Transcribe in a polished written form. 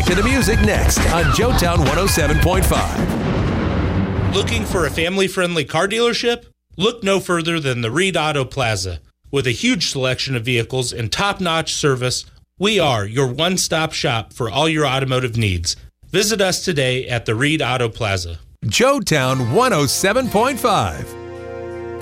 to the music next on Joetown 107.5. Looking for a family-friendly car dealership? Look no further than the Reed Auto Plaza. With a huge selection of vehicles and top-notch service, we are your one-stop shop for all your automotive needs. Visit us today at the Reed Auto Plaza. Joetown 107.5.